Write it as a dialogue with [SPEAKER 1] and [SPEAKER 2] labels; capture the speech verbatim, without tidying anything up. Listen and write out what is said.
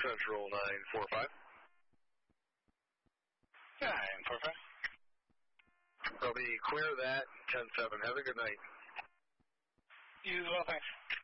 [SPEAKER 1] Central nine four five.
[SPEAKER 2] nine four five.
[SPEAKER 1] I'll be clear that, ten seven. Have a good night.
[SPEAKER 2] You as well, thanks.